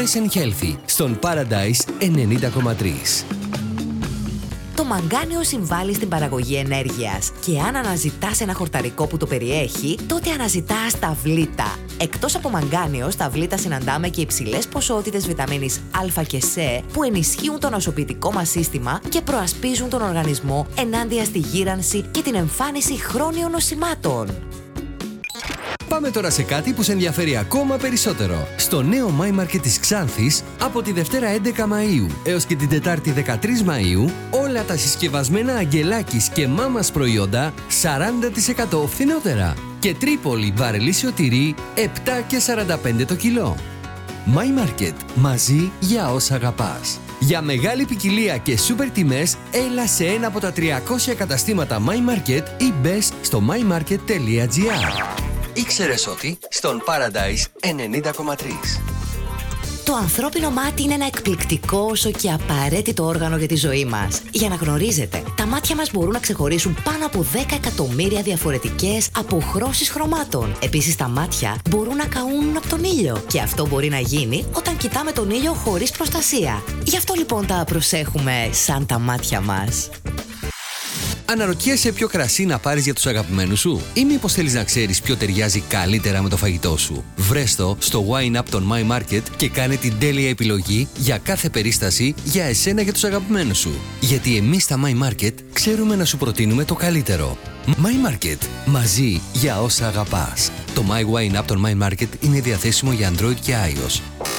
Fresh and Healthy στον Paradise 90,3. Το μαγκάνιο συμβάλλει στην παραγωγή ενέργειας και αν αναζητάς ένα χορταρικό που το περιέχει, τότε αναζητάς ταυλίτα. Εκτός από μαγκάνιο, στα ταυλίτα συναντάμε και υψηλές ποσότητες βιταμίνης Α και Σ που ενισχύουν το νοσοποιητικό μας σύστημα και προασπίζουν τον οργανισμό ενάντια στη γύρανση και την εμφάνιση χρόνιων νοσημάτων. Πάμε τώρα σε κάτι που σε ενδιαφέρει ακόμα περισσότερο. Στο νέο My Market της Ξάνθης, από τη Δευτέρα 11 Μαΐου έως και την Τετάρτη 13 Μαΐου, όλα τα συσκευασμένα Αγγελάκης και Μάμας προϊόντα 40% φθηνότερα. Και Τρίπολη βαρελίσιο τυρί 7 και 45 το κιλό. My Market, μαζί για όσα αγαπάς. Για μεγάλη ποικιλία και σούπερ τιμές, έλα σε ένα από τα 300 καταστήματα My Market ή μπες στο mymarket.gr. Ήξερες ότι στον Paradise 90,3. Το ανθρώπινο μάτι είναι ένα εκπληκτικό όσο και απαραίτητο όργανο για τη ζωή μας. Για να γνωρίζετε, τα μάτια μας μπορούν να ξεχωρίσουν πάνω από 10 εκατομμύρια διαφορετικές αποχρώσεις χρωμάτων. Επίσης, τα μάτια μπορούν να καούν από τον ήλιο. Και αυτό μπορεί να γίνει όταν κοιτάμε τον ήλιο χωρίς προστασία. Γι' αυτό λοιπόν τα προσέχουμε σαν τα μάτια μας. Αναρωτιέσαι ποιο κρασί να πάρεις για τους αγαπημένους σου ή μήπως θέλεις να ξέρεις ποιο ταιριάζει καλύτερα με το φαγητό σου? Βρες το στο Wine Up των My Market και κάνε την τέλεια επιλογή για κάθε περίσταση για εσένα και τους αγαπημένους σου. Γιατί εμείς στα My Market ξέρουμε να σου προτείνουμε το καλύτερο. My Market. Μαζί για όσα αγαπάς. Το My Wine Up των My Market είναι διαθέσιμο για Android και iOS.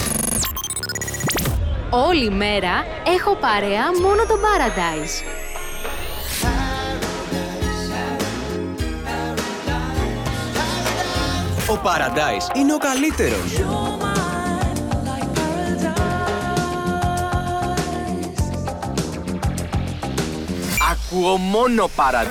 Όλη μέρα έχω παρέα μόνο το Paradise. Ο Paradise είναι ο καλύτερος. Ακούω μόνο Paradise.